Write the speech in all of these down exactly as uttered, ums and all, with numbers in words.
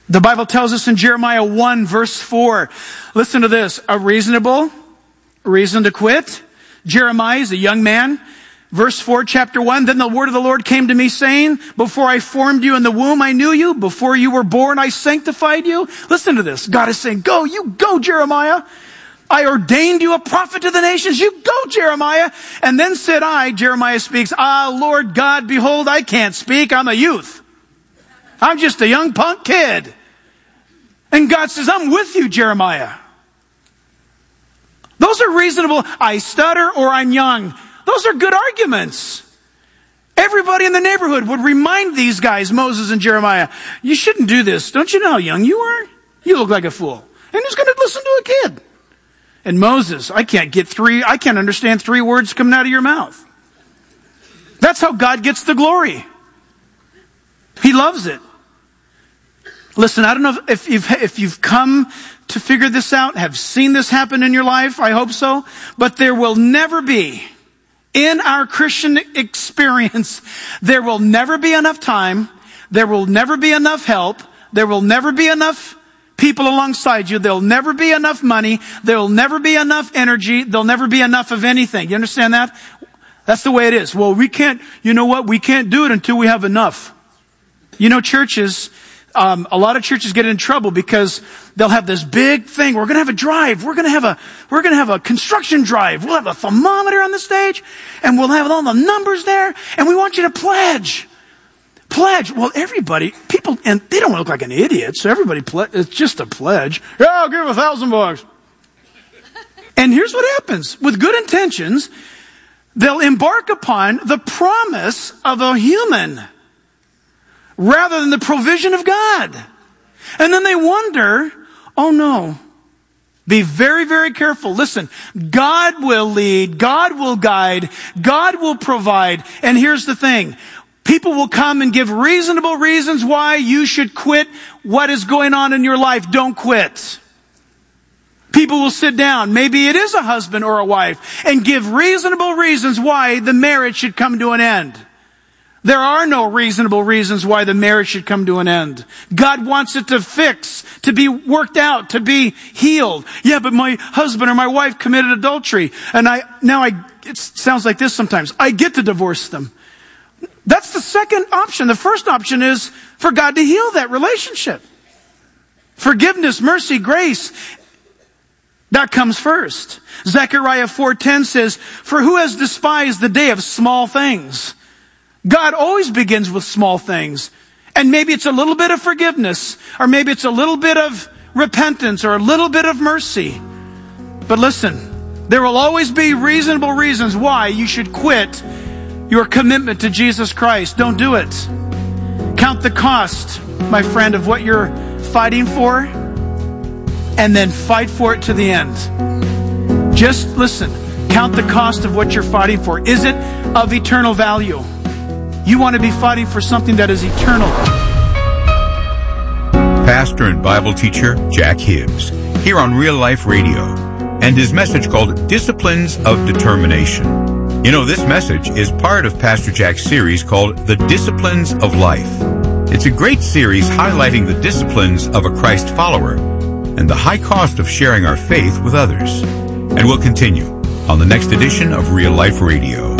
The Bible tells us in Jeremiah one verse four, listen to this, a reasonable reason to quit. Jeremiah is a young man. Verse four, chapter one, then the word of the Lord came to me saying, before I formed you in the womb, I knew you. Before you were born, I sanctified you. Listen to this. God is saying, go, you go, Jeremiah. I ordained you a prophet to the nations. You go, Jeremiah. And then said I, Jeremiah speaks, ah, Lord God, behold, I can't speak. I'm a youth. I'm just a young punk kid. And God says, I'm with you, Jeremiah. Those are reasonable. I stutter or I'm young. Those are good arguments. Everybody in the neighborhood would remind these guys, Moses and Jeremiah, you shouldn't do this. Don't you know how young you are? You look like a fool. And who's going to listen to a kid? And Moses, I can't get three, I can't understand three words coming out of your mouth. That's how God gets the glory. He loves it. Listen, I don't know if you've, if you've come to figure this out, have seen this happen in your life. I hope so. But there will never be, in our Christian experience, there will never be enough time. There will never be enough help. There will never be enough people alongside you. There'll never be enough money. There'll never be enough energy. There'll never be enough of anything. You understand that? That's the way it is. Well, we can't, you know what? We can't do it until we have enough. You know, churches, um, a lot of churches get in trouble because they'll have this big thing. We're going to have a drive. We're going to have a, we're going to have a construction drive. We'll have a thermometer on the stage and we'll have all the numbers there. And we want you to pledge. Pledge. Well, everybody, people, and they don't look like an idiot. So everybody, ple- it's just a pledge. Yeah, I'll give a thousand bucks. And here's what happens. With good intentions, they'll embark upon the promise of a human rather than the provision of God. And then they wonder, oh no, be very, very careful. Listen, God will lead, God will guide, God will provide. And here's the thing. People will come and give reasonable reasons why you should quit what is going on in your life. Don't quit. People will sit down, maybe it is a husband or a wife, and give reasonable reasons why the marriage should come to an end. There are no reasonable reasons why the marriage should come to an end. God wants it to fix, to be worked out, to be healed. Yeah, but my husband or my wife committed adultery, and I now I it sounds like this sometimes. I get to divorce them. That's the second option. The first option is for God to heal that relationship. Forgiveness, mercy, grace. That comes first. Zechariah four ten says, for who has despised the day of small things? God always begins with small things. And maybe it's a little bit of forgiveness, or maybe it's a little bit of repentance, or a little bit of mercy. But listen, there will always be reasonable reasons why you should quit your commitment to Jesus Christ. Don't do it. Count the cost, my friend, of what you're fighting for, and then fight for it to the end. Just listen. Count the cost of what you're fighting for. Is it of eternal value? You want to be fighting for something that is eternal. Pastor and Bible teacher Jack Hibbs, here on Real Life Radio, and his message called Disciplines of Determination. You know, this message is part of Pastor Jack's series called The Disciplines of Life. It's a great series highlighting the disciplines of a Christ follower and the high cost of sharing our faith with others. And we'll continue on the next edition of Real Life Radio.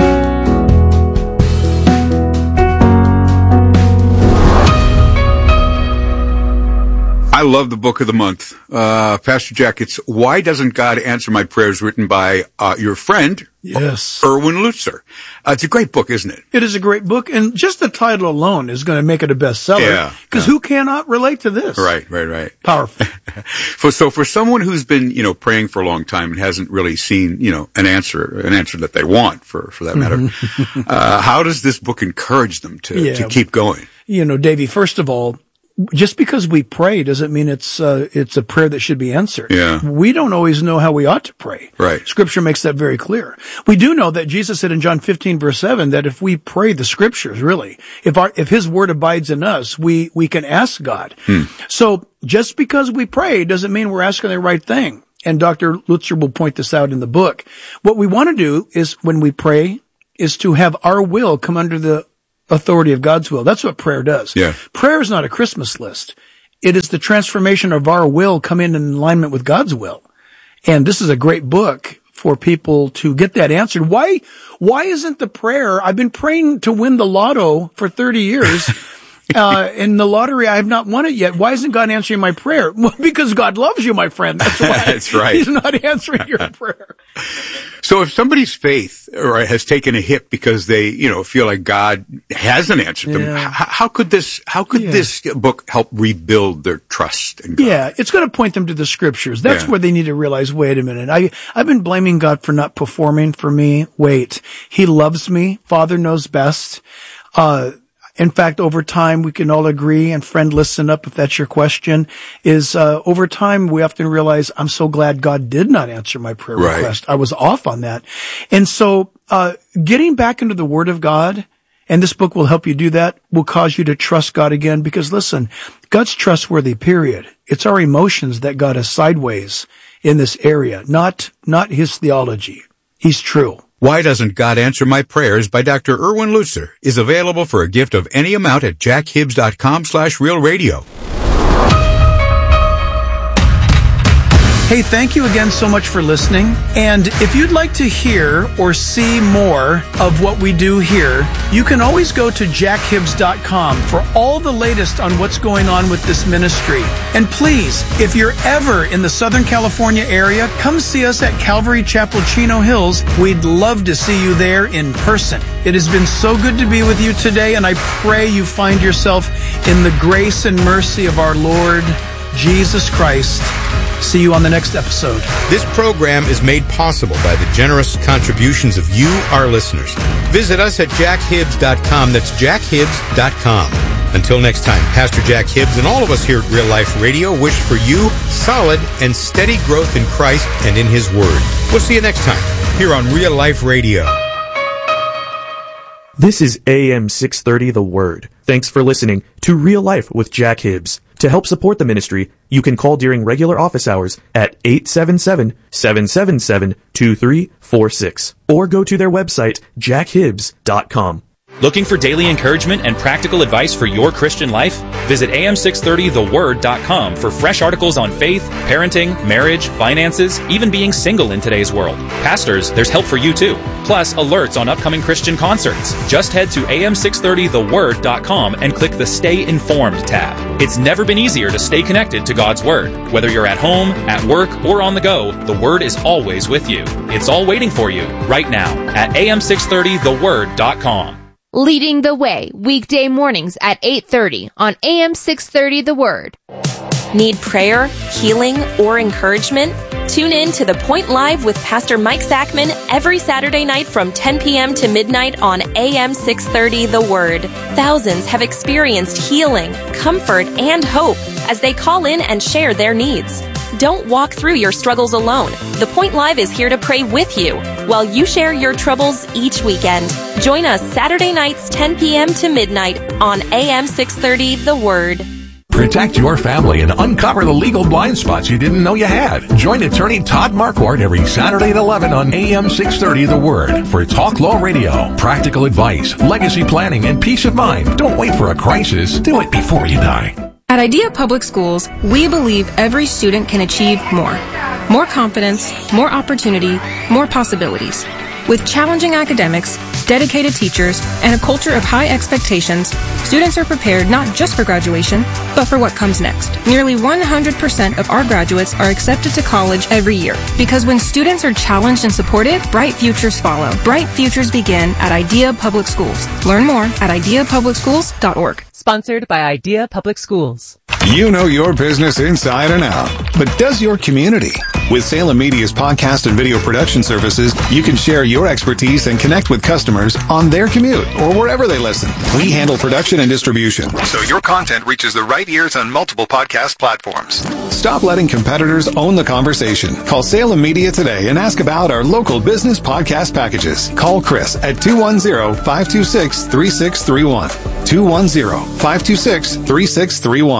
I love the book of the month. Uh, Pastor Jack, it's Why Doesn't God Answer My Prayers, written by uh, your friend, yes, Erwin Lutzer. Uh, it's a great book, isn't it? It is a great book, and just the title alone is going to make it a bestseller. Yeah. Because yeah. who cannot relate to this? Right, right, right. Powerful. for, so for someone who's been, you know, praying for a long time and hasn't really seen, you know, an answer, an answer that they want, for, for that matter, uh, how does this book encourage them to, yeah. to keep going? You know, Davey, first of all, just because we pray doesn't mean it's uh, it's a prayer that should be answered. Yeah. We don't always know how we ought to pray. Right. Scripture makes that very clear. We do know that Jesus said in John fifteen verse seven that if we pray the Scriptures, really, if our if His Word abides in us, we we can ask God. Hmm. So just because we pray doesn't mean we're asking the right thing. And Doctor Lutzer will point this out in the book. What we want to do is when we pray is to have our will come under the authority of God's will. That's what prayer does. Yeah. Prayer is not a Christmas list. it is the transformation of our will coming in alignment with God's will. And this is a great book for people to get that answered. Why, why isn't the prayer, I've been praying to win the lotto for thirty years. Uh, in the lottery, I have not won it yet. Why isn't God answering my prayer? Well, because God loves you, my friend. That's why. That's right. He's not answering your prayer. So if somebody's faith or has taken a hit because they, you know, feel like God hasn't answered them, Yeah. how, how could this, how could Yeah. this book help rebuild their trust in God? Yeah, it's going to point them to the scriptures. That's Yeah. where they need to realize, wait a minute. I, I've been blaming God for not performing for me. Wait, He loves me. Father knows best. Uh, In fact, over time, we can all agree, and friend, listen up if that's your question, is uh over time, we often realize, I'm so glad God did not answer my prayer Right. request. I was off on that. And so uh getting back into the Word of God, and this book will help you do that, will cause you to trust God again, because listen, God's trustworthy, period. It's our emotions that got us sideways in this area, not not His theology. He's true. Why Doesn't God Answer My Prayers by Doctor Erwin Lutzer is available for a gift of any amount at jackhibbs.com slash real radio. Hey, thank you again so much for listening. And if you'd like to hear or see more of what we do here, you can always go to jack hibbs dot com for all the latest on what's going on with this ministry. And please, if you're ever in the Southern California area, come see us at Calvary Chapel, Chino Hills. We'd love to see you there in person. It has been so good to be with you today, and I pray you find yourself in the grace and mercy of our Lord Jesus Christ. See you on the next episode. This program is made possible by the generous contributions of you, our listeners. Visit us at jack hibbs dot com. That's jack hibbs dot com. Until next time, Pastor Jack Hibbs and all of us here at Real Life Radio wish for you solid and steady growth in Christ and in His Word. We'll see you next time here on Real Life Radio. This is A M six thirty The Word. Thanks for listening to Real Life with Jack Hibbs. To help support the ministry, you can call during regular office hours at eight seven seven, seven seven seven, two three four six or go to their website, jack hibbs dot com. Looking for daily encouragement and practical advice for your Christian life? Visit A M six thirty the word dot com for fresh articles on faith, parenting, marriage, finances, even being single in today's world. Pastors, there's help for you too. Plus, alerts on upcoming Christian concerts. Just head to A M six thirty the word dot com and click the Stay Informed tab. It's never been easier to stay connected to God's Word. Whether you're at home, at work, or on the go, the Word is always with you. It's all waiting for you right now at A M six thirty the word dot com. Leading the Way, weekday mornings at eight thirty on A M six thirty The Word. Need prayer, healing, or encouragement? Tune in to The Point Live with Pastor Mike Zachman every Saturday night from ten p.m. to midnight on A M six thirty The Word. Thousands have experienced healing, comfort, and hope as they call in and share their needs. Don't walk through your struggles alone. The Point Live is here to pray with you while you share your troubles each weekend. Join us Saturday nights ten p.m. to midnight on A M six thirty The Word. Protect your family and uncover the legal blind spots you didn't know you had. Join attorney Todd Marquardt every Saturday at eleven on A M six thirty The Word for Talk Law Radio. Practical advice, legacy planning, and peace of mind. Don't wait for a crisis. Do it before you die. At Idea Public Schools, we believe every student can achieve more. More confidence, more opportunity, more possibilities. With challenging academics, dedicated teachers, and a culture of high expectations, students are prepared not just for graduation, but for what comes next. Nearly one hundred percent of our graduates are accepted to college every year. Because when students are challenged and supported, bright futures follow. Bright futures begin at Idea Public Schools. Learn more at idea public schools dot org. Sponsored by Idea Public Schools. You know your business inside and out, but does your community? With Salem Media's podcast and video production services, you can share your expertise and connect with customers on their commute or wherever they listen. We handle production and distribution, so your content reaches the right ears on multiple podcast platforms. Stop letting competitors own the conversation. Call Salem Media today and ask about our local business podcast packages. Call Chris at two one zero, five two six, three six three one. two one zero, five two six, three six three one.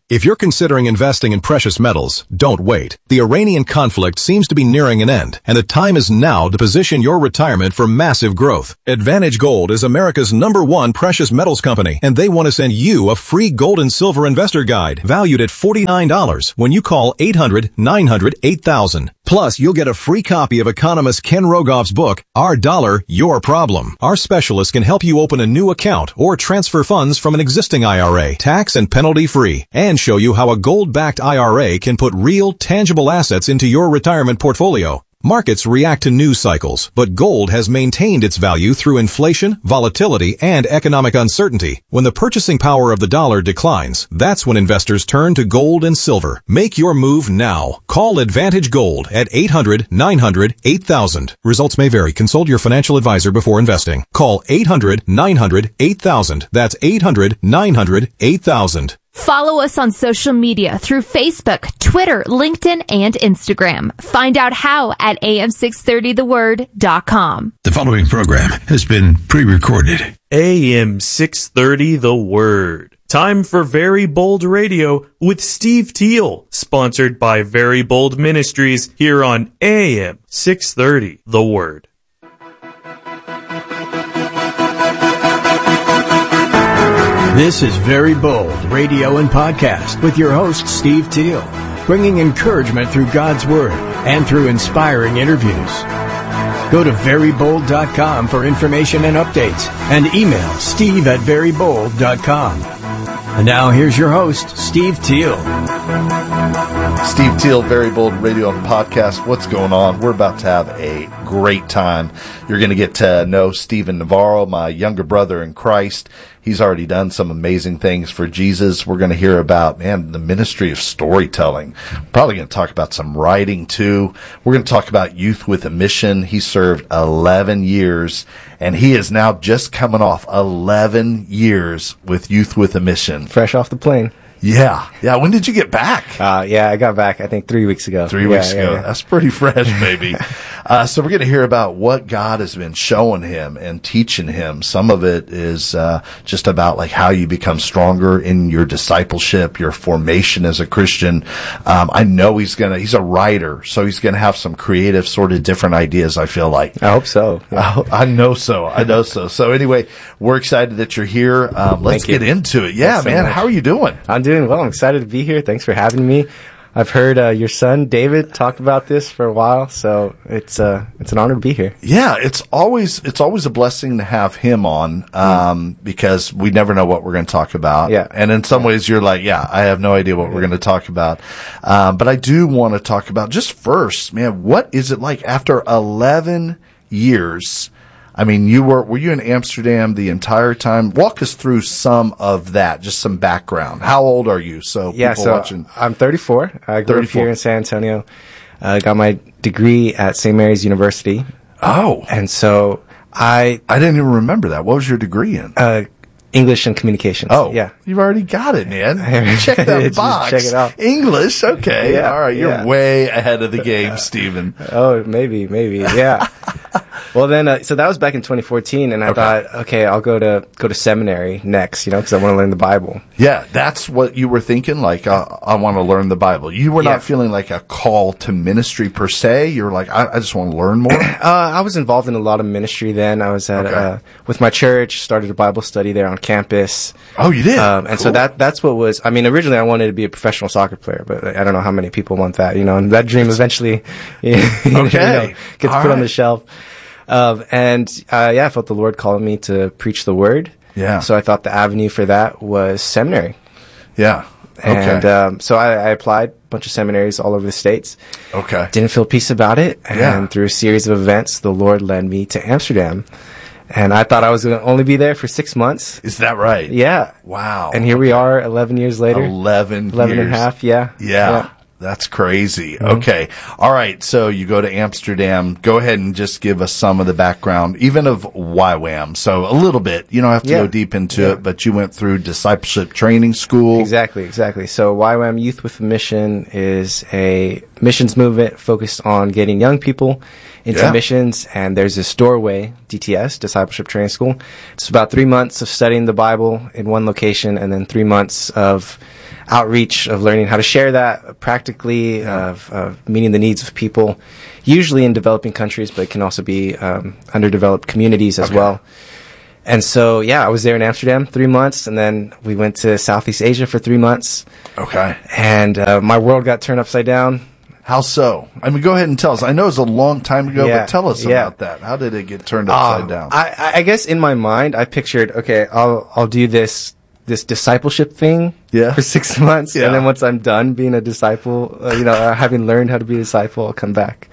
If you're considering investing in precious metals, don't wait. The Iranian conflict seems to be nearing an end, and the time is now to position your retirement for massive growth. Advantage Gold is America's number one precious metals company, and they want to send you a free gold and silver investor guide valued at forty-nine dollars when you call eight hundred, nine hundred, eight thousand. Plus, you'll get a free copy of economist Ken Rogoff's book, Our Dollar, Your Problem. Our specialists can help you open a new account or transfer funds from an existing I R A, tax and penalty free, and show you how a gold-backed I R A can put real, tangible assets into your retirement portfolio. Markets react to news cycles, but gold has maintained its value through inflation, volatility, and economic uncertainty. When the purchasing power of the dollar declines, that's when investors turn to gold and silver. Make your move now. Call Advantage Gold at eight hundred, nine hundred, eight thousand. Results may vary. Consult your financial advisor before investing. Call eight hundred, nine hundred, eight thousand. That's eight hundred, nine hundred, eight thousand. Follow us on social media through Facebook, Twitter, LinkedIn, and Instagram. Find out how at A M six thirty the word dot com. The following program has been pre-recorded. A M six thirty The Word. Time for Very Bold Radio with Steve Teal, sponsored by Very Bold Ministries here on A M six thirty The Word. This is Very Bold Radio and Podcast with your host, Steve Teal, bringing encouragement through God's Word and through inspiring interviews. Go to very bold dot com for information and updates, and email steve at very bold dot com. And now here's your host, Steve Teal. Steve Teal, Very Bold Radio and Podcast. What's going on? We're about to have a great time. You're going to get to know Stephen Navarro, my younger brother in Christ. He's already done some amazing things for Jesus. We're going to hear about, man, the ministry of storytelling. Probably going to talk about some writing, too. We're going to talk about Youth with a Mission. He served eleven years, and he is now just coming off eleven years with Youth with a Mission. Fresh off the plane. Yeah. Yeah. When did you get back? Uh, yeah, I got back, I think, three weeks ago. Three yeah, weeks yeah, ago. Yeah. That's pretty fresh, baby. uh, so we're going to hear about what God has been showing him and teaching him. Some of it is uh, just about like how you become stronger in your discipleship, your formation as a Christian. Um, I know he's going to, he's a writer, so he's going to have some creative sort of different ideas, I feel like. I hope so. Yeah. I, I know so. I know so. So anyway, we're excited that you're here. Um, let's Thank get you. into it. Yeah, Thanks so man. much. How are you doing? I'm doing well. I'm excited to be here. Thanks for having me. I've heard uh, your son David talk about this for a while, so it's uh, it's an honor to be here. Yeah, it's always it's always a blessing to have him on um, mm. because we never know what we're going to talk about. Yeah, and in some ways you're like, yeah, I have no idea what yeah. we're going to talk about. Um, but I do want to talk about just first, man, what is it like after eleven years? I mean, you were, were you in Amsterdam the entire time? Walk us through some of that, just some background. How old are you? So yeah, people so watching. I'm thirty-four. I grew thirty-four. Up here in San Antonio. I uh, got my degree at Saint Mary's University. Oh. And so I... I didn't even remember that. What was your degree in? Uh, English and communications. Oh, yeah. You've already got it, man. Check that box. Check it out. English, okay. Yeah, all right, you're yeah. way ahead of the game, Stephen. Oh, maybe, maybe, yeah. Well, then, uh, so that was back in twenty fourteen, and I okay. thought, okay, I'll go to go to seminary next, you know, because I want to learn the Bible. Yeah, that's what you were thinking. Like, uh, I want to learn the Bible. You were yeah. not feeling like a call to ministry per se. You were like, I, I just want to learn more. uh, I was involved in a lot of ministry then. I was at okay. uh, with my church, started a Bible study there on campus. Oh, you did? Um, and cool. so that that's what was. I mean, originally I wanted to be a professional soccer player, but I don't know how many people want that. You know, and that dream eventually, you know, okay, gets All put right. on the shelf. Um, and, uh, yeah, I felt the Lord calling me to preach the word. Yeah. So I thought the avenue for that was seminary. Yeah. Okay. And, um, so I, I applied a bunch of seminaries all over the States. Okay. Didn't feel peace about it. And yeah. through a series of events, the Lord led me to Amsterdam. And I thought I was going to only be there for six months. Is that right? Yeah. Wow. And here okay. we are eleven years later. eleven eleven years. and a half, yeah. Yeah. yeah. That's crazy. Mm-hmm. Okay. All right. So you go to Amsterdam. Go ahead and just give us some of the background, even of Y WAM. So a little bit. You don't have to yeah. go deep into yeah. it, but you went through discipleship training school. Exactly, exactly. So Y WAM Youth with a Mission is a missions movement focused on getting young people into yeah. missions. And there's this Doorway, D T S, Discipleship Training School. It's about three months of studying the Bible in one location and then three months of outreach, of learning how to share that practically, yeah. of, of meeting the needs of people, usually in developing countries, but it can also be um, underdeveloped communities as okay. well. And so, yeah, I was there in Amsterdam three months, and then we went to Southeast Asia for three months. Okay. And uh, my world got turned upside down. How so? I mean, go ahead and tell us. I know it's a long time ago, yeah, but tell us yeah. about that. How did it get turned upside um, down? I, I guess in my mind, I pictured, okay, I'll I'll do this this discipleship thing yeah. for six months, yeah. and then once I'm done being a disciple, uh, you know, uh, having learned how to be a disciple, I'll come back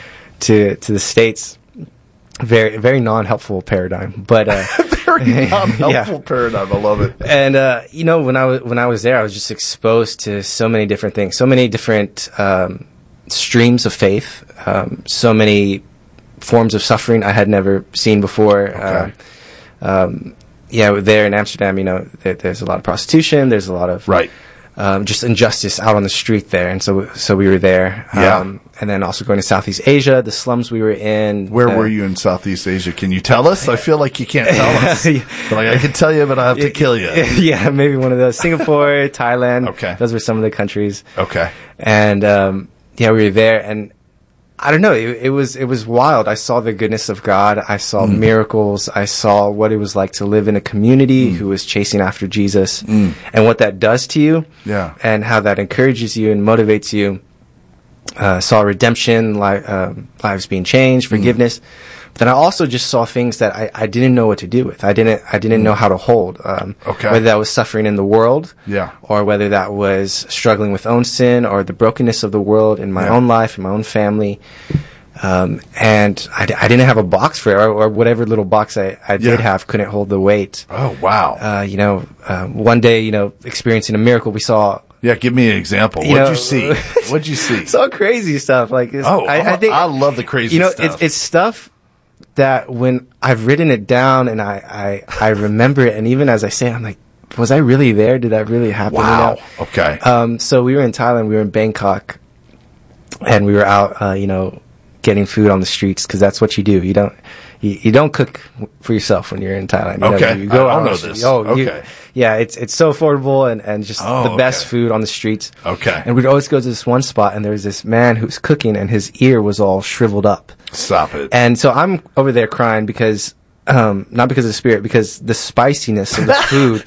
to to the States. Very very non-helpful paradigm, but uh, very non-helpful yeah. paradigm. I love it. And uh, you know, when I was when I was there, I was just exposed to so many different things, so many different um, streams of faith, um, so many forms of suffering I had never seen before. Okay. Uh, um, yeah, there in Amsterdam, you know, there, there's a lot of prostitution. There's a lot of right. Um, just injustice out on the street there, and so so we were there. Yeah. Um, and then also going to Southeast Asia, the slums we were in. Where uh, were you in Southeast Asia? Can you tell us? I feel like you can't tell us. yeah. Like, I can tell you, but I have to kill you. Yeah, maybe one of those. Singapore, Thailand. Okay. Those were some of the countries. Okay. And um, yeah, we were there, and I don't know. It, it was it was wild. I saw the goodness of God. I saw mm. miracles. I saw what it was like to live in a community mm. who was chasing after Jesus, mm. and what that does to you. Yeah. And how that encourages you and motivates you. Uh, saw redemption, li- uh, lives being changed, forgiveness. Mm. But then I also just saw things that I, I didn't know what to do with. I didn't I didn't mm. know how to hold. Um, okay. Whether that was suffering in the world, yeah, or whether that was struggling with own sin or the brokenness of the world in my yeah. own life, in my own family. Um, and I, d- I didn't have a box for it, or, or whatever little box I, I did yeah. have couldn't hold the weight. Oh, wow. Uh, you know, uh, one day, you know, experiencing a miracle, we saw... Yeah, give me an example. You What'd know, you see? What'd you see? So crazy stuff. Like, it's, oh, I, I think I love the crazy you know, stuff. It's, it's stuff that when I've written it down and I, I, I remember it, and even as I say it, I'm like, was I really there? Did that really happen? Wow. You know? Okay. Um, so we were in Thailand, we were in Bangkok, and we were out, uh, you know, getting food on the streets, because that's what you do. You don't, you, you don't cook for yourself when you're in Thailand. You okay. know, you go I out know the this. Oh, okay. You, yeah, it's it's so affordable and, and just oh, the best okay. food on the streets. Okay. And we'd always go to this one spot, and there was this man who was cooking, and his ear was all shriveled up. Stop it. And so I'm over there crying because, um, not because of the spirit, because the spiciness of the food.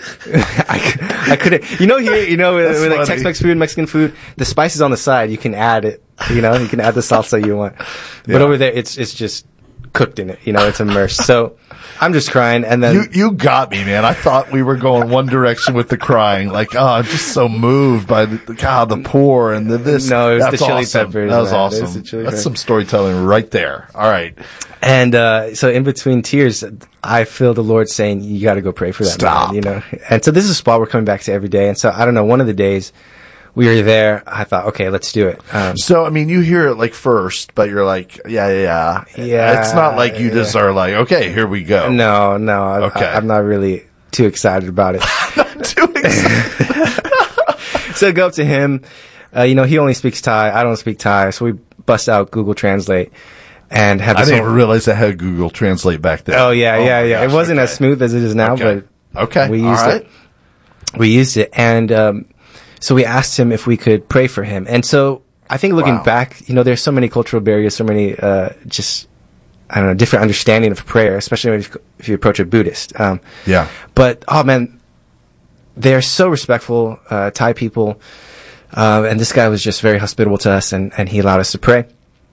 I, I couldn't, you know, here, you know, with, with like Tex-Mex food, Mexican food, the spices on the side, you can add it, you know, you can add the salsa you want. But yeah. over there, it's, it's just cooked in it, you know, it's immersed. So I'm just crying, and then. You, you got me, man. I thought we were going one direction with the crying. Like, oh, I'm just so moved by the, God, the poor and the this. No, it was That's the chili awesome. peppers. That was man. awesome. Was the chili That's peppers. some storytelling right there. All right. And, uh, so in between tears, I feel the Lord saying, you got to go pray for that Stop. man, you know? And so this is a spot we're coming back to every day. And so I don't know, one of the days we were there, I thought, okay, let's do it. Um, so, I mean, you hear it like first, but you're like, yeah, yeah, yeah. Yeah. It's not like you just are like, okay, here we go. No, no. I, Okay. I, I'm not really too excited about it. Not too excited. So I go up to him. Uh, you know, he only speaks Thai. I don't speak Thai. So we bust out Google Translate and have I this didn't whole- realize I had Google Translate back then. Oh, yeah, yeah, my yeah. gosh, It wasn't okay. as smooth as it is now, Okay. but Okay. we All used right. it. We used it. And um, so we asked him if we could pray for him. And so I think looking Wow. back, you know, there's so many cultural barriers, so many uh, just, I don't know, different understanding of prayer, especially if, if you approach a Buddhist. Um, Yeah. But, oh man, they're so respectful, uh, Thai people. Uh, and this guy was just very hospitable to us, and, and he allowed us to pray.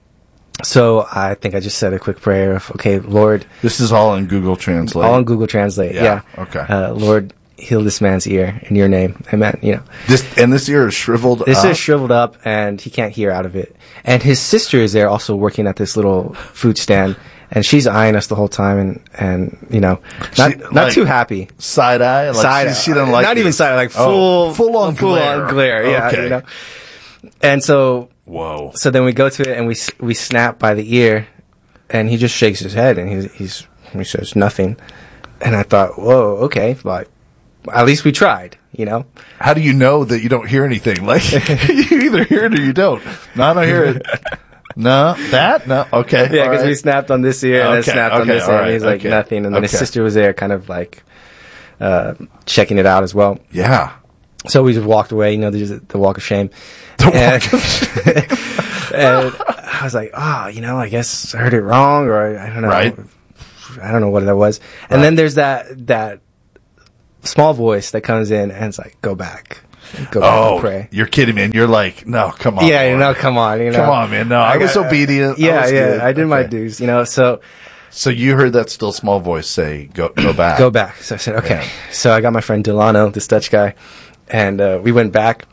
So I think I just said a quick prayer of, okay, Lord. This is all in Google Translate. All in Google Translate, Yeah, yeah. okay. Uh, Lord, heal this man's ear in your name. Amen. You know. This and this ear is shriveled This up. is shriveled up, and he can't hear out of it. And his sister is there also working at this little food stand, and she's eyeing us the whole time, and, and you know, not She, not like, too happy. Side eye? Like Side she, she doesn't like Not this. even side eye, like Oh, full, full on full glare. on glare. Yeah, Okay. you know. And so, Whoa. so then we go to it, and we we snap by the ear, and he just shakes his head, and he's he's he says nothing, and I thought, whoa, okay, like at least we tried, you know. How do you know that you don't hear anything? Like you either hear it or you don't. No, I don't hear it. No, that no. Okay, Yeah, all because right. we snapped on this ear and Okay, then snapped on okay, this all ear, right, and he's like okay, nothing, and then his okay. sister was there, kind of like uh checking it out as well. Yeah. So we just walked away, you know, there's the walk of shame. The and, walk of shame. And I was like, oh, you know, I guess I heard it wrong, or I, I don't know. Right. I don't know what that was. And right. then there's that, that small voice that comes in and it's like, go back. Go back oh, and pray. You're kidding me. And you're like, no, come on. Yeah, Lord. you know, come on. You know, come on, man. No, I, I was got, obedient. Yeah, I was yeah. good. I did okay. my dues, you know, so. So you heard that still small voice say, go, go back. Go back. So I said, okay. Yeah. So I got my friend Delano, this Dutch guy, and uh, we went back.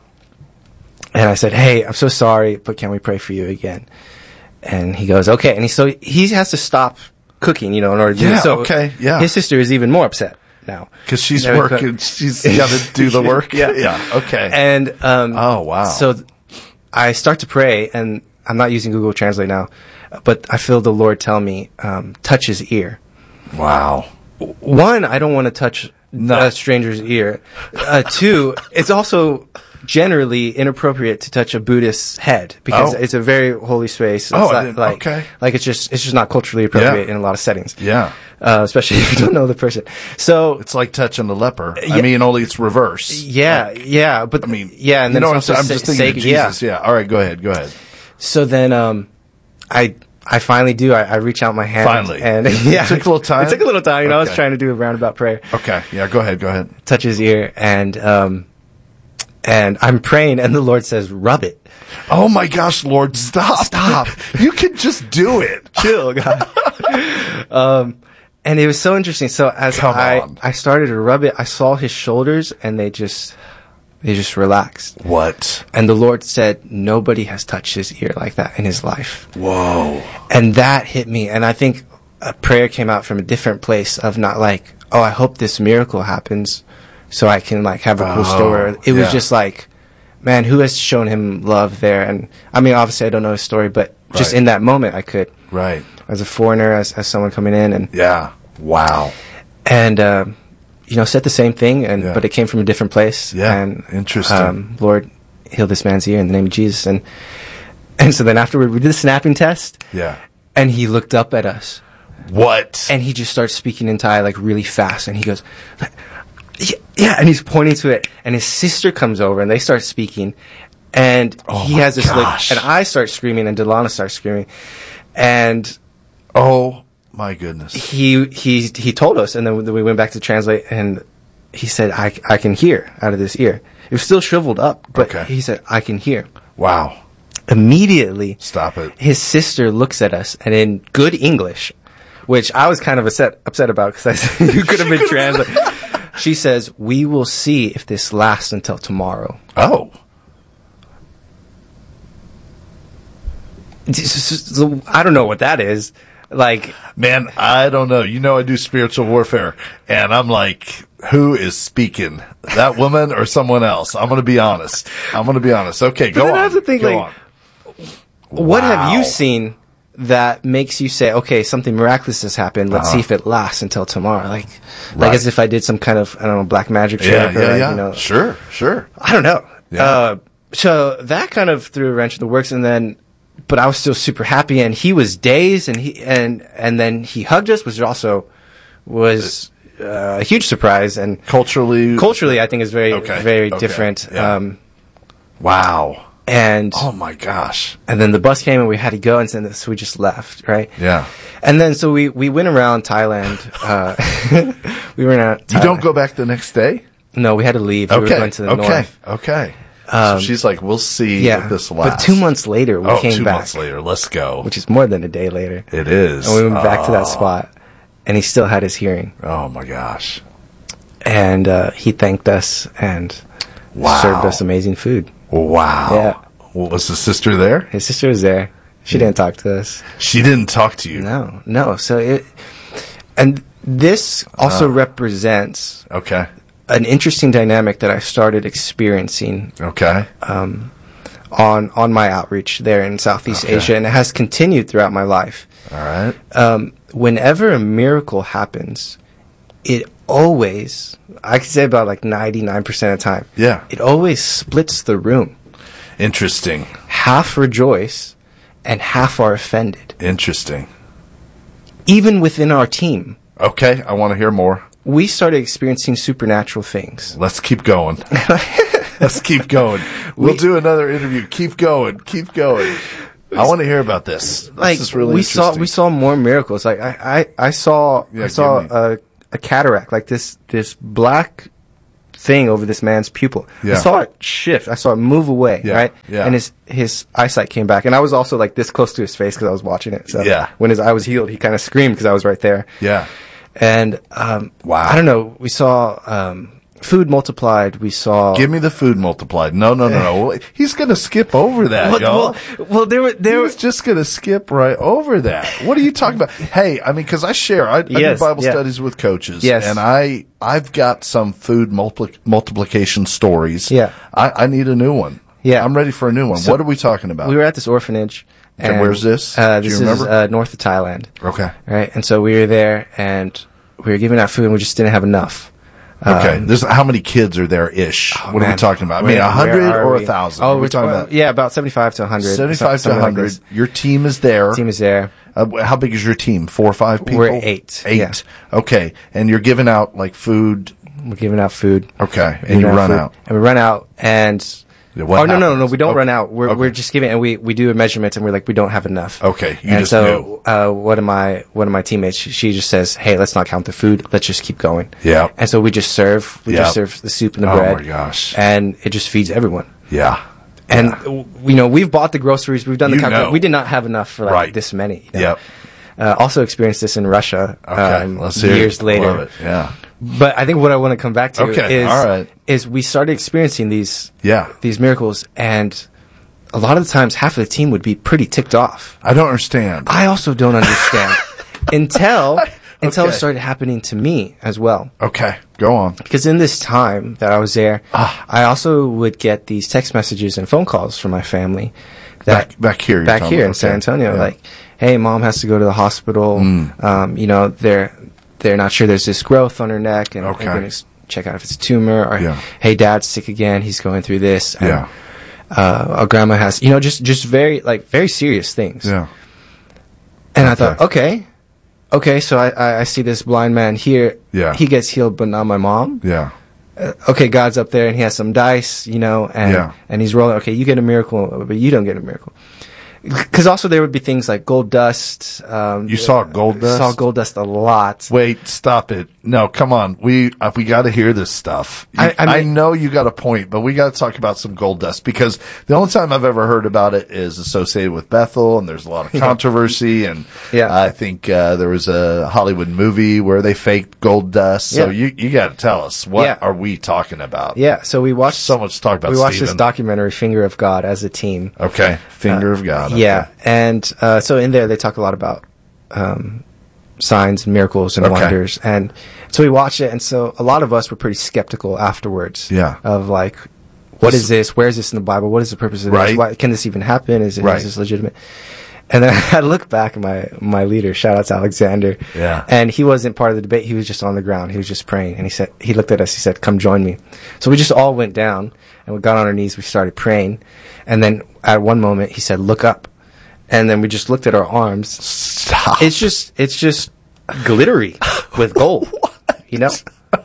And I said, hey, I'm so sorry, but can we pray for you again? And he goes, okay. And he, so he has to stop cooking, you know, in order to yeah, do so. okay, yeah. His sister is even more upset now. Because she's working, she's got to do the work. yeah. Yeah, okay. And, um, oh, wow. So th- I start to pray, and I'm not using Google Translate now, but I feel the Lord tell me, um, touch his ear. Wow. One, I don't want to touch no. a stranger's ear. Uh, two, it's also generally inappropriate to touch a Buddhist's head because oh. it's a very holy space. It's oh, not, I didn't, like, okay. Like it's just it's just not culturally appropriate yeah. in a lot of settings. Yeah. Uh, especially if you don't know the person. So it's like touching the leper. Yeah. I mean, only it's reverse. Yeah, like, yeah, but I mean, yeah, and then you know, it's also I'm just thinking sacred, of Jesus. Yeah. yeah. All right, go ahead. Go ahead. So then, um, I. I finally do. I, I reach out my hand. Finally. And yeah. It took a little time? It took a little time. You know, okay. I was trying to do a roundabout prayer. Okay. Yeah, go ahead. Go ahead. Touch his ear. And, um, and I'm praying and the Lord says, rub it. Oh my gosh, Lord, stop. Stop. You can just do it. Chill, God. um, and it was so interesting. So as Come I, on. I started to rub it, I saw his shoulders and they just, they just relaxed. What? And the Lord said, nobody has touched his ear like that in his life. Whoa. And that hit me. And I think a prayer came out from a different place of not like, oh, I hope this miracle happens so I can like have a cool oh, story. It yeah. was just like, man, who has shown him love there? And I mean, obviously I don't know his story, but right. just in that moment I could. Right. As a foreigner, as, as someone coming in. And yeah. Wow. And, um, you know, said the same thing, and yeah. but it came from a different place. Yeah, and, interesting. Um, Lord, heal this man's ear in the name of Jesus. And and so then afterward, we did the snapping test. Yeah. And he looked up at us. What? And he just starts speaking in Thai, like, really fast. And he goes, yeah, yeah. And he's pointing to it. And his sister comes over, and they start speaking. And oh he has this gosh. look. And I start screaming, and Delana starts screaming. And... Oh... my goodness. He he he told us, and then we went back to translate, and he said, I, I can hear out of this ear. It was still shriveled up, but okay. he said, I can hear. Wow. Immediately, stop it. His sister looks at us, and in good English, which I was kind of upset, upset about, because I said, you could have been translated. She says, we will see if this lasts until tomorrow. Oh. I don't know what that is. Like, man, I don't know. You know, I do spiritual warfare, and I'm like, who is speaking? That woman or someone else? I'm going to be honest. I'm going to be honest. Okay, but go then on. I have to think, go like, on. What wow. have you seen that makes you say, okay, something miraculous has happened. Let's uh-huh. see if it lasts until tomorrow. Like, right. like as if I did some kind of, I don't know, black magic trick. Yeah, yeah, or like, yeah. You know, sure, sure. I don't know. Yeah. Uh, so that kind of threw a wrench in the works, and then, but I was still super happy, and he was dazed, and he and and then he hugged us, which also was uh, a huge surprise, and culturally, culturally, I think is very, okay. very okay. different. Yeah. Um, wow. And oh my gosh! And then the bus came, and we had to go, and so we just left, right? Yeah. And then so we we went around Thailand. Uh, we went around. You don't go back the next day? No, we had to leave. Okay. We were going to the okay. north. Okay. Um, so she's like, we'll see yeah, if this lasts. But two months later, we oh, came two back. Two months later, let's go. Which is more than a day later. It is. And we went back oh. to that spot, and he still had his hearing. Oh, my gosh. And uh, he thanked us and wow. served us amazing food. Wow. Yeah. Well, was his sister there? His sister was there. She didn't talk to us. She didn't talk to you? No, no. So it, and this also uh, represents okay. an interesting dynamic that I started experiencing. Okay. Um, on on my outreach there in Southeast okay. Asia, and it has continued throughout my life. All right. Um, whenever a miracle happens, it always, I could say about like ninety-nine percent of the time, yeah, it always splits the room. Interesting. Half rejoice and half are offended. Interesting. Even within our team. Okay, I want to hear more. We started experiencing supernatural things. Let's keep going. Let's keep going. We'll we, do another interview. Keep going. Keep going. I want to hear about this. This like, is really we interesting. saw we saw more miracles. Like I I, I saw yeah, I saw a, a cataract, like this this black thing over this man's pupil. Yeah. I saw it shift. I saw it move away. Yeah. Right. Yeah. And his his eyesight came back, and I was also like this close to his face because I was watching it. So yeah. When his eye was healed, he kind of screamed because I was right there. Yeah. And um, wow. I don't know. We saw. Um, Food multiplied. We saw. Give me the food multiplied. No, no, no, no. He's gonna skip over that, well, y'all. Well, well, there were there he was was just gonna skip right over that. What are you talking about? Hey, I mean, because I share. I, I yes, do Bible yeah. studies with coaches, yes. and I I've got some food multipli- multiplication stories. Yeah, I, I need a new one. Yeah, I'm ready for a new one. So what are we talking about? We were at this orphanage. And, and where's this? Uh, do this you remember? is uh, north of Thailand. Okay. Right, and so we were there, and we were giving out food, and we just didn't have enough. Okay, um, this how many kids are there ish? Oh, what man. are we talking about? I mean, a hundred or a thousand? Oh, we're talking well, about yeah, about seventy-five to a hundred. Seventy-five to a hundred. Like your team is there. Team is there. Uh, how big is your team? Four or five people? We're eight. Eight. Yeah. Okay, and you're giving out like food. We're giving out food. Okay, and you run food. out. And we run out, and yeah, oh no, no, no, we don't okay. run out. We're okay. we're just giving, and we we do a measurement, and we're like, we don't have enough. Okay, you and just so uh, one of my one of my teammates, she, she just says, hey, let's not count the food. Let's just keep going. Yeah. And so we just serve. We yep. just serve the soup and the oh bread. Oh my gosh. And it just feeds everyone. Yeah. And yeah. you know, we've bought the groceries. We've done the calculation. We did not have enough for like right. this many. You know? Yep. Uh, also experienced this in Russia. Okay. Um, Let's hear years it. later. Love it. Yeah. But I think what I want to come back to okay. is, All right. is we started experiencing these yeah. these miracles, and a lot of the times half of the team would be pretty ticked off. I don't understand. I also don't understand until okay. until it started happening to me as well. Okay, go on. Because in this time that I was there, ah. I also would get these text messages and phone calls from my family. That back, back here, back here about, in okay. San Antonio, yeah. like, hey, mom has to go to the hospital. Mm. Um, you know, they're they're not sure there's this growth on her neck, and okay. they're going to check out if it's a tumor. Or yeah. hey, dad's sick again. He's going through this. And, yeah. Uh, our grandma has, you know, just just very like very serious things. Yeah. And okay. I thought, okay, okay, so I, I I see this blind man here. Yeah. He gets healed, but not my mom. Yeah. Uh, okay, God's up there and he has some dice, you know, and yeah. and he's rolling. Okay, you get a miracle, but you don't get a miracle. Because also there would be things like gold dust. Um, you saw gold dust? Saw gold dust a lot. Wait, stop it. No, come on. We uh, we got to hear this stuff. You, I, I, mean, I know you got a point, but we got to talk about some gold dust because the only time I've ever heard about it is associated with Bethel, and there's a lot of controversy. And yeah. I think uh, there was a Hollywood movie where they faked gold dust. So yeah. you you got to tell us, what yeah. are we talking about? Yeah. So we watched so much to talk about. We watched Stephen. this documentary, Finger of God, as a team. Okay, Finger uh, of God. Okay. Yeah, and. And uh, so in there, they talk a lot about um, signs and miracles and okay. wonders. And so we watched it. And so a lot of us were pretty skeptical afterwards. Yeah. Of like, what this, is this? Where is this in the Bible? What is the purpose of right. this? Why, can this even happen? Is, it, right. is this legitimate? And then I look back at my, my leader, shout out to Alexander. Yeah. And he wasn't part of the debate. He was just on the ground. He was just praying. And he said, he looked at us. He said, come join me. So we just all went down and we got on our knees. We started praying. And then at one moment he said, look up. And then we just looked at our arms. Stop. It's just, it's just glittery with gold, you know?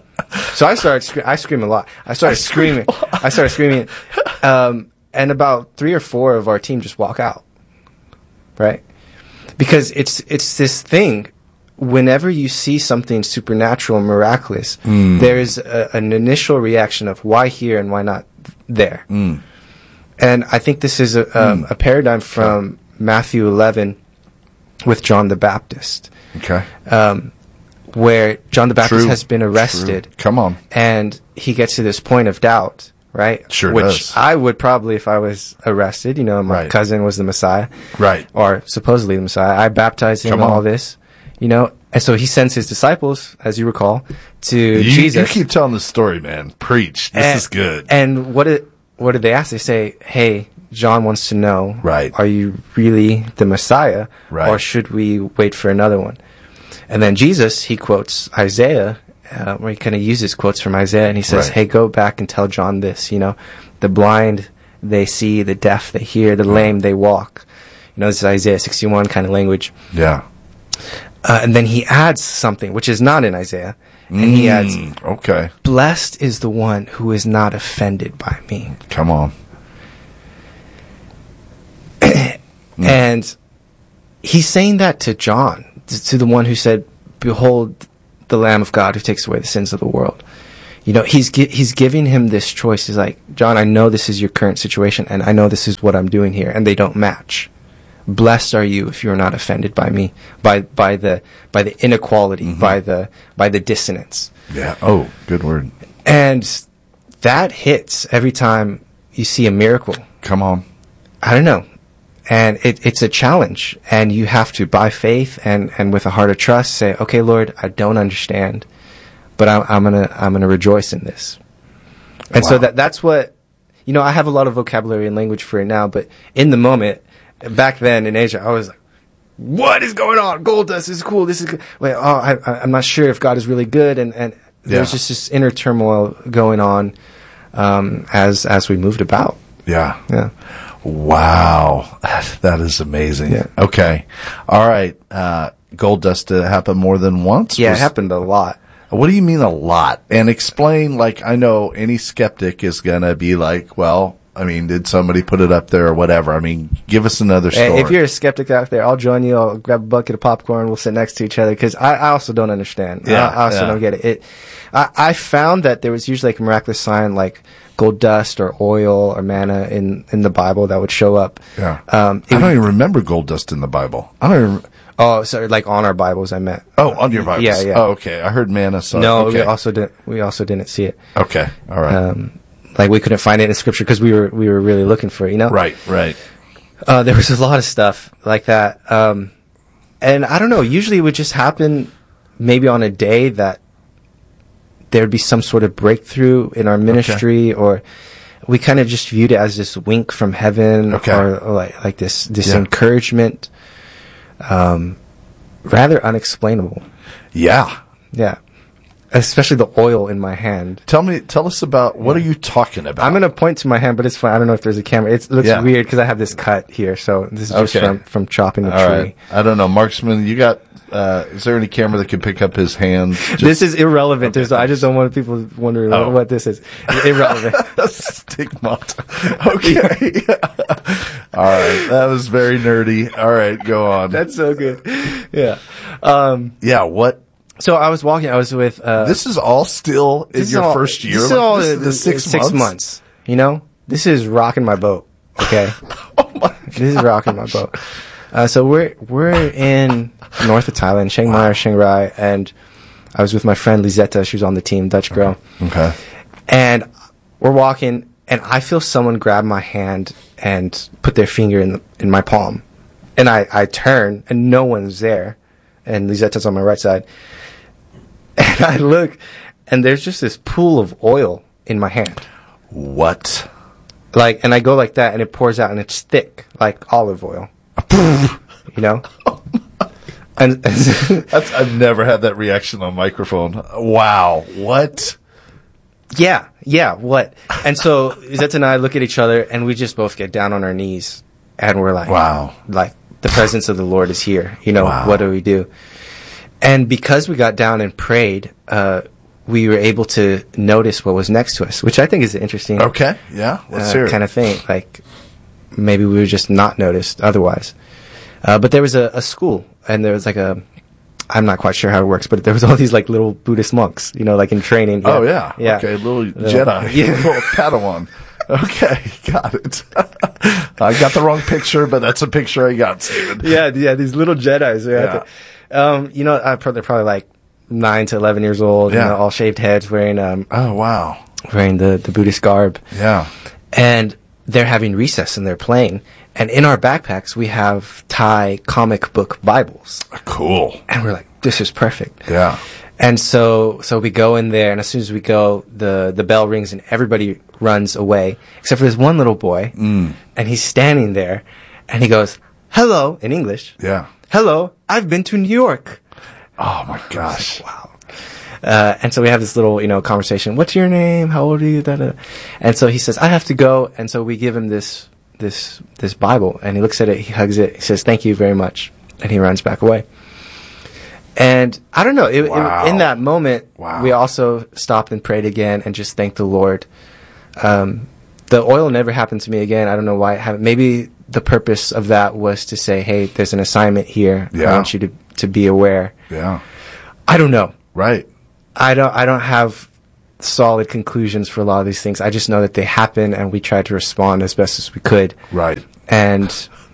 So I started, scre- I scream a lot. I started I screaming. I started screaming. Um, and about three or four of our team just walk out. Right? Because it's, it's this thing. Whenever you see something supernatural and miraculous, mm. there's a, an initial reaction of why here and why not there. Mm. And I think this is a, um, mm. a paradigm from Matthew eleven with John the Baptist. Okay. Um, where John the Baptist True. has been arrested. True. Come on. And he gets to this point of doubt, right? Sure Which does. I would probably, if I was arrested, you know, my right. cousin was the Messiah. Right. Or supposedly the Messiah. I baptized him Come and on. all this, you know. And so he sends his disciples, as you recall, to you, Jesus. You keep telling the story, man. Preach. This and, is good. And what did, what did they ask? They say, hey, John wants to know, right. are you really the Messiah? Right. Or should we wait for another one? And then Jesus, he quotes Isaiah, uh, where he kind of uses quotes from Isaiah, and he says, right. hey, go back and tell John this, you know, the blind, they see, the deaf, they hear, the lame, they walk. You know, this is Isaiah sixty-one kind of language. Yeah. Uh, and then he adds something, which is not in Isaiah. And he adds, okay. blessed is the one who is not offended by me. Come on. And he's saying that to John, to the one who said, behold, the Lamb of God who takes away the sins of the world. You know, he's gi- he's giving him this choice. He's like, John, I know this is your current situation, and I know this is what I'm doing here, and they don't match. Blessed are you if you're not offended by me, by by the by the inequality, mm-hmm. by the by the dissonance. Yeah. Oh, good word. And that hits every time you see a miracle. Come on. I don't know. And it, it's a challenge, and you have to, by faith and, and with a heart of trust, say, okay, Lord, I don't understand, but I'm, I'm gonna, I'm gonna rejoice in this. And wow. so that, that's what, you know, I have a lot of vocabulary and language for it now, but in the moment, back then in Asia, I was like, what is going on? Gold dust is cool. This is good. Wait, oh, I, I'm not sure if God is really good. And, and there's yeah. just this inner turmoil going on, um, as, as we moved about. Yeah. Yeah. Wow. That is amazing. Yeah. Okay. All right. Uh, gold dust uh, happened more than once? Yeah, Was, it happened a lot. What do you mean a lot? And explain, like, I know any skeptic is going to be like, well, I mean, did somebody put it up there or whatever? I mean, give us another story. Hey, if you're a skeptic out there, I'll join you. I'll grab a bucket of popcorn. We'll sit next to each other because I, I also don't understand. Yeah, I, I also yeah. don't get it. it I, I found that there was usually like a miraculous sign like gold dust or oil or manna in, in the Bible that would show up. Yeah. Um, I don't even remember gold dust in the Bible. I don't even. Oh, sorry, like on our Bibles, I meant. Oh, on your Bibles. Yeah, yeah. Oh, okay. I heard manna. So no, okay. we also didn't. We also didn't see it. Okay. All right. Um, like we couldn't find it in Scripture because we were we were really looking for it. You know. Right. Right. Uh, there was a lot of stuff like that, um, and I don't know. Usually, it would just happen maybe on a day that there'd be some sort of breakthrough in our ministry, okay. or we kind of just viewed it as this wink from heaven, okay. or, or like like this this yeah. encouragement. Um, rather unexplainable. Yeah. Yeah. Especially the oil in my hand. Tell me, tell us about, what yeah. are you talking about? I'm going to point to my hand, but it's fine. I don't know if there's a camera. It's, it looks yeah. weird because I have this cut here. So this is just okay. from, from chopping the All tree. Right. I don't know. Marksman, you got, uh, is there any camera that can pick up his hand? Just, this is irrelevant. Okay. I just don't want people wondering oh. what this is. It's irrelevant. Stigmata. Okay. All right. That was very nerdy. All right. Go on. That's so good. Yeah. Um, yeah. What? So I was walking. I was with. Uh, this is all still in your all, first year. This is like, all this is the six, six months? months. You know, this is rocking my boat. Okay. Oh my God. This is rocking my boat. Uh, so we're we're in north of Thailand, Chiang Mai, wow. or Chiang Rai, and I was with my friend Lizetta. She was on the team, Dutch girl. Okay. And we're walking, and I feel someone grab my hand and put their finger in the, in my palm, and I I turn, and no one's there, and Lizetta's on my right side. And I look, and there's just this pool of oil in my hand. What? Like, and I go like that, and it pours out, and it's thick, like olive oil. You know? and, and That's, I've never had that reaction on microphone. Wow. What? Yeah. Yeah. What? And so Zeta and I look at each other, and we just both get down on our knees, and we're like, wow. Like, the presence of the Lord is here. You know, wow. What do we do? And because we got down and prayed, uh, we were able to notice what was next to us, which I think is interesting. Okay, yeah, let's uh, hear it. Kind of thing. Like, maybe we were just not noticed otherwise. Uh, but there was a, a school, and there was like a, I'm not quite sure how it works, but there was all these like little Buddhist monks, you know, like in training. Oh, yeah. Yeah. Okay, little uh, Jedi. Yeah. Little Padawan. Okay, got it. I got the wrong picture, but that's a picture I got, Steven. Yeah, yeah, these little Jedis. Yeah. Um, you know, I probably, they're probably like nine to eleven years old, yeah. you know, all shaved heads, wearing, um, oh, wow. Wearing the, the Buddhist garb. Yeah. And they're having recess and they're playing. And in our backpacks, we have Thai comic book Bibles. Cool. And we're like, this is perfect. Yeah. And so, so we go in there, and as soon as we go, the, the bell rings and everybody runs away, except for this one little boy. Mm. And he's standing there, and he goes, hello, in English. Yeah. Hello, I've been to New York. Oh my gosh. Like, wow. Uh, and so we have this little, you know, conversation. What's your name? How old are you? Da-da. And so he says, I have to go. And so we give him this, this, this Bible, and he looks at it, he hugs it, he says, thank you very much. And he runs back away. And I don't know, it, Wow. it, in that moment, Wow. we also stopped and prayed again and just thanked the Lord. Um, the oil never happened to me again. I don't know why it happened. Maybe the purpose of that was to say, hey, there's an assignment here. Yeah. I want you to, to be aware. Yeah. I don't know. Right. I don't, I don't have solid conclusions for a lot of these things. I just know that they happen and we tried to respond as best as we could. Right. And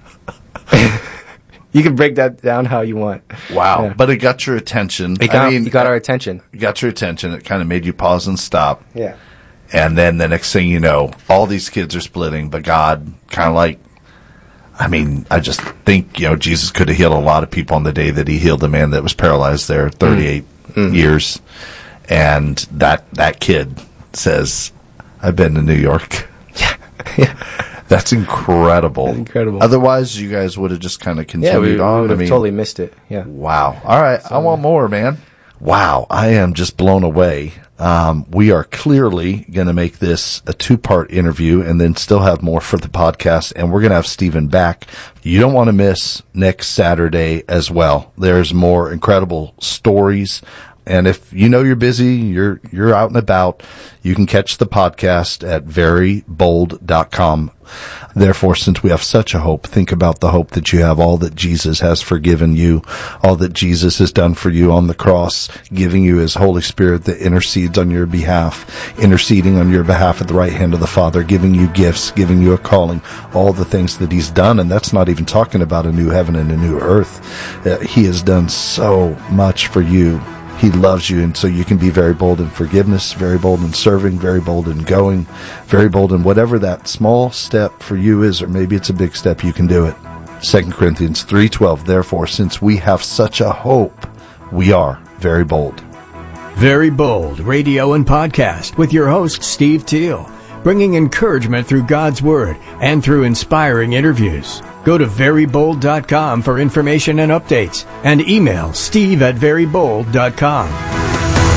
you can break that down how you want. Wow. Yeah. But it got your attention. It got, I mean, you got our attention. It got your attention. It kind of made you pause and stop. Yeah. And then the next thing you know, all these kids are splitting, but God kind of like, I mean, I just think, you know, Jesus could have healed a lot of people on the day that he healed the man that was paralyzed there thirty-eight Mm. years. And that, that kid says, I've been to New York. Yeah. That's incredible. That's incredible. Otherwise, you guys would have just kind of continued Yeah, we, we on. would I have mean, totally missed it. Yeah. wow. All right. I want more, man. Wow. I am just blown away. Um, we are clearly going to make this a two-part interview and then still have more for the podcast. And we're going to have Stephen back. You don't want to miss next Saturday as well. There's more incredible stories. And if you know you're busy, you're, you're out and about, you can catch the podcast at very bold dot com. Therefore, since we have such a hope, think about the hope that you have, all that Jesus has forgiven you, all that Jesus has done for you on the cross, giving you his Holy Spirit that intercedes on your behalf, interceding on your behalf at the right hand of the Father, giving you gifts, giving you a calling, all the things that he's done. And that's not even talking about a new heaven and a new earth. Uh, he has done so much for you. He loves you, and so you can be very bold in forgiveness, very bold in serving, very bold in going, very bold in whatever that small step for you is, or maybe it's a big step, you can do it. Second Corinthians three twelve, therefore, since we have such a hope, we are very bold. Very Bold Radio and Podcast with your host, Steve Teal, bringing encouragement through God's Word and through inspiring interviews. Go to very bold dot com for information and updates, and email steve at very bold dot com.